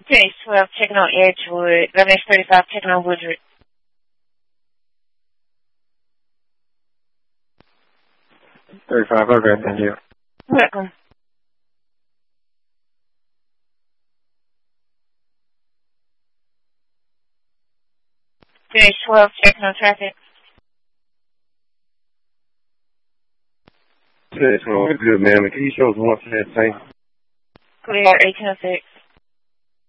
Today's 12, checking on Edgewood. 11:35, checking on Woodruff. 35, okay, thank you. Welcome. Today's 12, checking on traffic. Today's 12, good, ma'am. Can you show us once that thing? Clear 1806.